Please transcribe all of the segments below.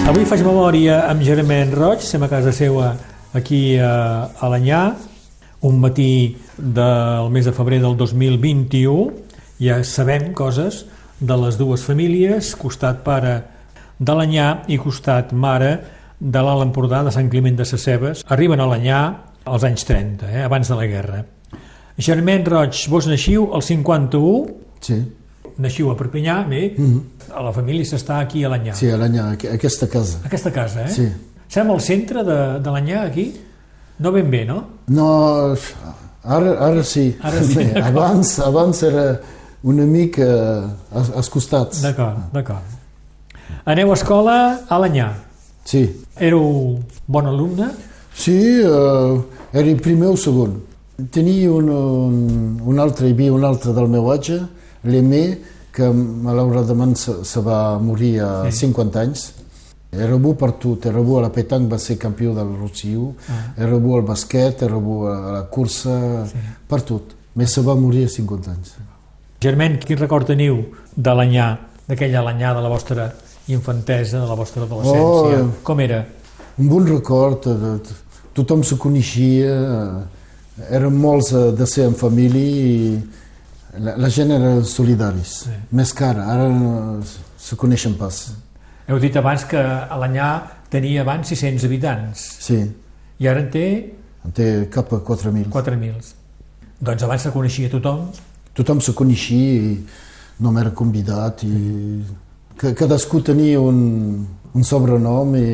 Avui faig memòria amb Germain Roig, estem a casa seva aquí a Alenyà, un matí del mes de febrer del 2021. Ja sabem coses de les dues famílies, costat pare d'Alenyà i costat mare de l'Alt Empordà de Sant Climent de Sescebes. Arriben a Alenyà als anys 30, abans de la guerra. Germain Roig, vos naixiu al 51? Sí. Naixiu a Perpinyà, bé, a la família s'està aquí a Alenyà. Sí, a Alenyà, aquesta casa. Aquesta casa, Sí. Estem al centre d'Alenyà, aquí? No ben bé, no? No, ara sí. Ara sí. Abans era una mica als costats. D'acord. Aneu a escola a Alenyà. Sí. Éreu bon alumne? Sí, era primer o segon. Tenia un altre, hi havia un altre del meu age, l'Emé, que malauradament se va morir a 50 anys. Era bo per tot, era bo a la petanca, va ser campió del Rossiu, era bo al basquet, era bo a la cursa, per tot. Però se va morir a 50 anys. Germain, quin record teniu d'Alenyà, d'aquella Alenyà de la vostra infantesa, de la vostra adolescència? Com era? Un bon record, tothom se coneixia, eren molts de ser en família i la gent era solidaris, més que ara no se coneixen pas. Heu dit abans que Alenyà tenia abans 600 habitants. Sí. I ara en té? En té cap a 4.000. 4.000. Doncs abans se coneixia tothom? Tothom se coneixia i no m'era convidat i cadascú tenia un sobrenom i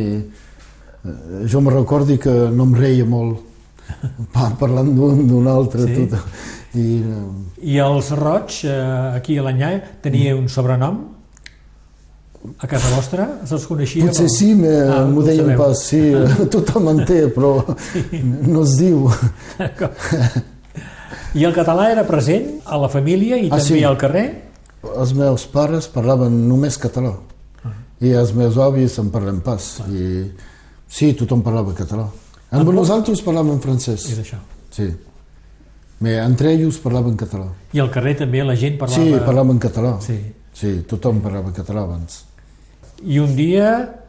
jo me recordo que no em reia molt parlant d'un altre. Sí. Tot. I els Roig, aquí a Alenyà, tenia un sobrenom? A casa vostra? Se'ls coneixia? Potser sí, m'ho deien pas. Sí, tothom en té, però no es diu. I el català era present a la família i també al carrer? Els meus pares parlaven només català i els meus avis en parlen pas. I sí, tothom parlava català. Amb nosaltres parlàvem francès. És això. Sí. Però entre ells parlaven català. I al carrer també la gent parlava... Sí, parlaven català. Sí. Sí, tothom parlava català abans. I un dia